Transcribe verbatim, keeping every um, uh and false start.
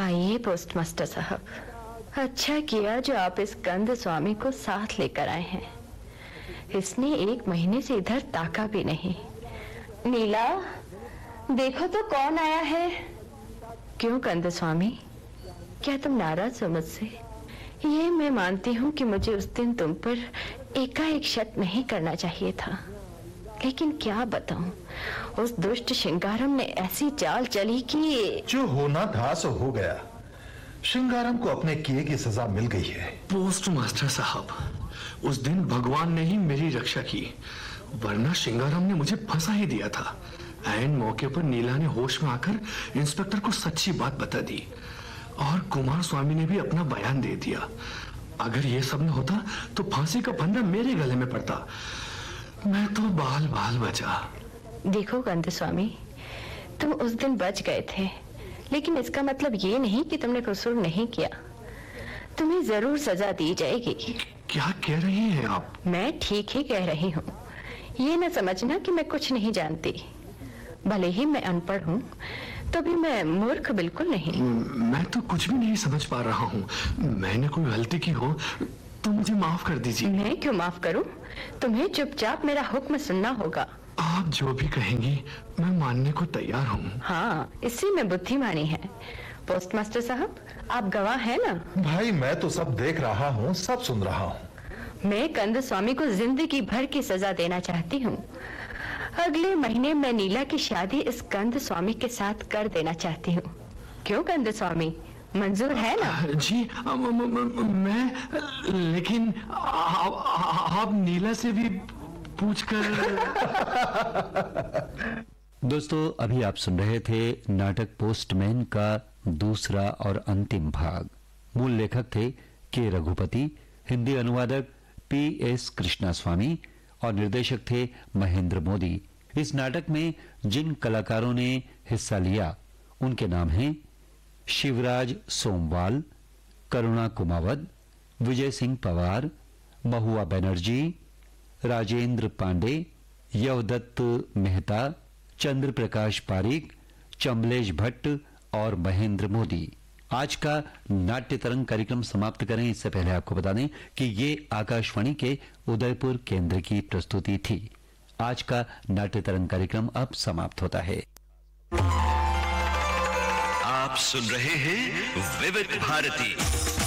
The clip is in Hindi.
आइए पोस्टमास्टर साहब, अच्छा किया जो आप इस कंद स्वामी को साथ लेकर आए हैं। इसने एक महीने से इधर ताका भी नहीं। नीला, देखो तो कौन आया है। क्यों कंद स्वामी, क्या तुम नाराज हो मुझसे? ये मैं मानती हूँ कि मुझे उस दिन तुम पर एकाएक शक नहीं करना चाहिए था, लेकिन क्या बताऊं, उस दुष्ट श्रृंगारम ने ऐसी चाल चली कि जो होना था सो हो गया। श्रृंगारम को अपने किए की सजा मिल गई है। पोस्ट मास्टर साहब, उस दिन भगवान ने ही मेरी रक्षा की, वरना श्रृंगारम ने मुझे फंसा ही दिया था। ऐन मौके पर नीला ने होश में आकर इंस्पेक्टर को सच्ची बात बता दी और कुमार स्वामी ने भी अपना बयान दे दिया। अगर यह सब न होता तो फांसी का फंदा मेरे गले में पड़ता। मैं तो बाल बाल बचा। देखो कंद स्वामी, तुम उस दिन बच गए थे, लेकिन इसका मतलब ये नहीं कि तुमने कसूर नहीं किया। तुम्हें जरूर सजा दी जाएगी। क्या कह रही हैं आप? मैं ठीक ही कह रही हूँ। ये न समझना कि मैं कुछ नहीं जानती। भले ही मैं अनपढ़ हूँ, तो भी मैं मूर्ख बिल्कुल नहीं। मैं तो कुछ भी नहीं समझ पा रहा हूँ। मैंने कोई गलती की हो तो मुझे माफ कर दीजिए। मैं क्यों माफ करूँ? तुम्हें चुपचाप मेरा हुक्म सुनना होगा। आप जो भी कहेंगी मैं मानने को तैयार हूँ। हाँ, इसी में बुद्धिमानी है। पोस्टमास्टर साहब, आप गवाह हैं ना? भाई मैं तो सब देख रहा हूँ, सब सुन रहा हूँ। मैं कंद स्वामी को जिंदगी भर की सजा देना चाहती हूँ। अगले महीने मैं नीला की शादी इस कंद स्वामी के साथ कर देना चाहती हूँ। क्यों कंद स्वामी, मंजूर है ना? जी म, म, म, मैं लेकिन आ, आ, आप नीला से भी पूछकर। दोस्तों, अभी आप सुन रहे थे नाटक पोस्टमैन का दूसरा और अंतिम भाग। मूल लेखक थे के रघुपति, हिंदी अनुवादक पी एस कृष्णा स्वामी और निर्देशक थे महेंद्र मोदी। इस नाटक में जिन कलाकारों ने हिस्सा लिया उनके नाम हैं शिवराज सोमवाल, करुणा कुमावत, विजय सिंह पवार, महुआ बनर्जी, राजेंद्र पांडे, यवदत्त मेहता, चंद्र प्रकाश पारीक, चंबलेश भट्ट और महेंद्र मोदी। आज का नाट्य तरंग कार्यक्रम समाप्त करें इससे पहले आपको बता दें कि ये आकाशवाणी के उदयपुर केंद्र की प्रस्तुति थी। आज का नाट्य तरंग कार्यक्रम अब समाप्त होता है। आप सुन रहे हैं विविध भारती।